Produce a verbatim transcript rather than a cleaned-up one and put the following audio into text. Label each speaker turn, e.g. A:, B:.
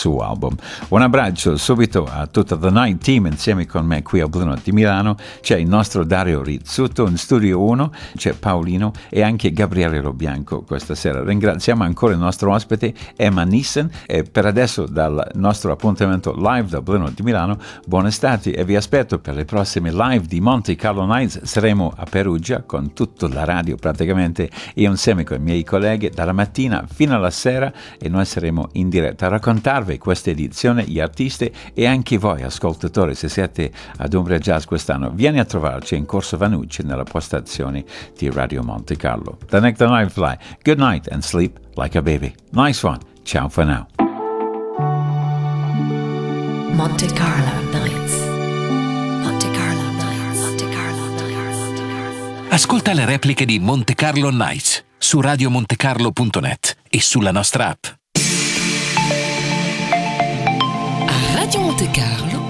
A: suo album. Un abbraccio subito a tutta The Night Team insieme con me qui al Blue Note di Milano. C'è il nostro Dario Rizzuto in Studio uno, c'è Paolino e anche Gabriele Robianco questa sera. Ringraziamo ancora il nostro ospite Emma Nissen e per adesso dal nostro appuntamento live da Blue Note di Milano, buon estate e vi aspetto per le prossime live di Monte Carlo Nights. Saremo a Perugia con tutta la radio praticamente, io insieme con i miei colleghi dalla mattina fino alla sera, e noi saremo in diretta a raccontarvi questa edizione, gli artisti e anche voi ascoltatori. Se siete ad Umbria Jazz quest'anno, vieni a trovarci in Corso Vanucci nella postazione di Radio Monte Carlo. The Next Night Fly. Good night and sleep like a baby. Nice one. Ciao for now.
B: Monte Carlo Nights. Monte Carlo Nights. Monte Carlo Nights.
C: Ascolta le repliche di Monte Carlo Nights su radio monte carlo punto net e sulla nostra app.
B: A Radio Monte Carlo